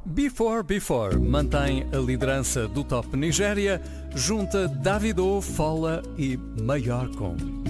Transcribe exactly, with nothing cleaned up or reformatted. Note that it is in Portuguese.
Before Before mantém a liderança do Top Nigéria, junta Davido, Fola e Mayorkun.